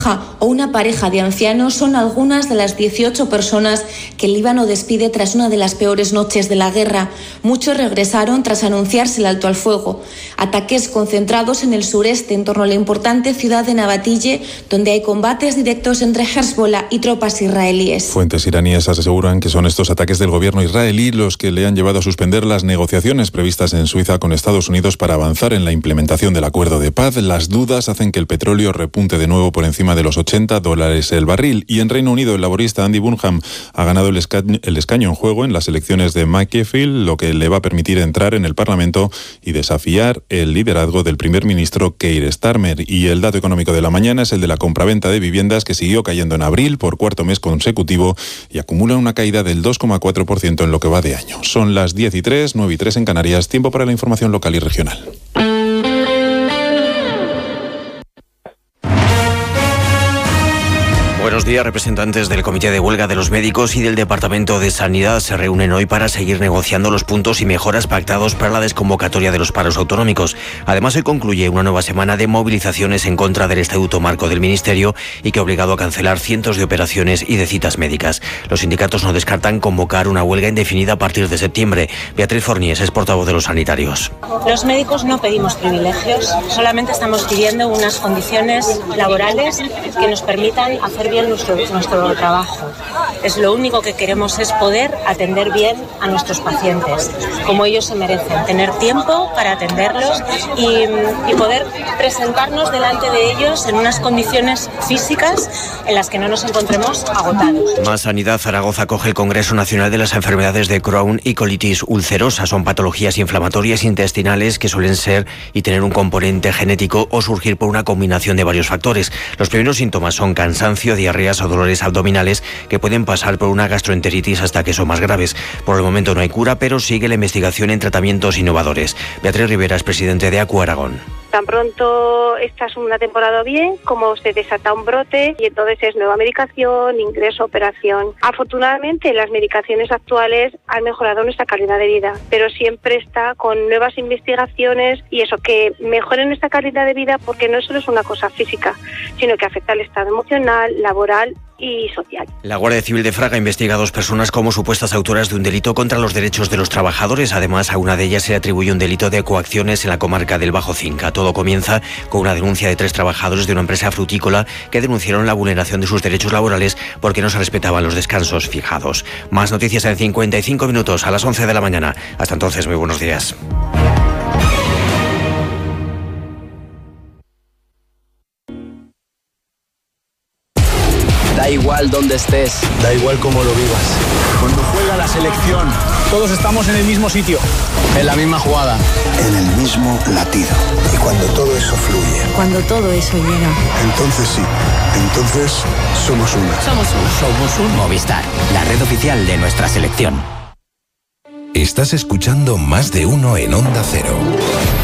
o una pareja de ancianos son algunas de las 18 personas que el Líbano despide tras una de las peores noches de la guerra. Muchos regresaron tras anunciarse el alto al fuego. Ataques concentrados en el sureste, en torno a la importante ciudad de Nabatille, donde hay combates directos entre Hezbollah y tropas israelíes. Fuentes iraníes aseguran que son estos ataques del gobierno israelí los que le han llevado a suspender las negociaciones previstas en Suiza con Estados Unidos para avanzar en la implementación del acuerdo de paz. Las dudas hacen que el petróleo repunte de nuevo por encima de los $80 el barril. Y en Reino Unido, el laborista Andy Burnham ha ganado el escaño en juego en las elecciones de Macclesfield, lo que le va a permitir entrar en el Parlamento y desafiar el liderazgo del primer ministro Keir Starmer. Y el dato económico de la mañana es el de la compraventa de viviendas, que siguió cayendo en abril por cuarto mes consecutivo y acumula una caída del 2,4% en lo que va de año. Son las 10:03, 9:03 en Canarias. Tiempo para la información local y regional. Buenos días. Representantes del Comité de Huelga de los Médicos y del Departamento de Sanidad se reúnen hoy para seguir negociando los puntos y mejoras pactados para la desconvocatoria de los paros autonómicos. Además, hoy concluye una nueva semana de movilizaciones en contra del Estatuto Marco del Ministerio y que ha obligado a cancelar cientos de operaciones y de citas médicas. Los sindicatos no descartan convocar una huelga indefinida a partir de septiembre. Beatriz Fornies es portavoz de los sanitarios. Los médicos no pedimos privilegios, solamente estamos pidiendo unas condiciones laborales que nos permitan hacer bien nuestro trabajo. Es lo único que queremos, es poder atender bien a nuestros pacientes, como ellos se merecen, tener tiempo para atenderlos y poder presentarnos delante de ellos en unas condiciones físicas en las que no nos encontremos agotados. Más sanidad. Zaragoza acoge el Congreso Nacional de las Enfermedades de Crohn y colitis ulcerosa. Son patologías inflamatorias intestinales que suelen ser y tener un componente genético o surgir por una combinación de varios factores. Los primeros síntomas son cansancio, diarreas o dolores abdominales que pueden pasar por una gastroenteritis hasta que son más graves. Por el momento no hay cura, pero sigue la investigación en tratamientos innovadores. Beatriz Rivera es presidente de ACU Aragón. Tan pronto esta segunda temporada bien, como se desata un brote y entonces es nueva medicación, ingreso, operación. Afortunadamente las medicaciones actuales han mejorado nuestra calidad de vida, pero siempre está con nuevas investigaciones y eso, que mejoren nuestra calidad de vida, porque no solo es una cosa física, sino que afecta al estado emocional, laboral y social. La Guardia Civil de Fraga investiga a 2 personas como supuestas autoras de un delito contra los derechos de los trabajadores. Además, a una de ellas se le atribuye un delito de coacciones en la comarca del Bajo Cinca. Todo comienza con una denuncia de 3 trabajadores de una empresa frutícola que denunciaron la vulneración de sus derechos laborales porque no se respetaban los descansos fijados. Más noticias en 55 minutos a las 11 de la mañana. Hasta entonces, muy buenos días. Da igual dónde estés, da igual cómo lo vivas. Cuando juega la selección, todos estamos en el mismo sitio, en la misma jugada, en el mismo latido. Y cuando todo eso fluye, cuando todo eso llega, entonces sí, entonces somos una. Somos un Movistar, la red oficial de nuestra selección. Estás escuchando Más de Uno en Onda Cero.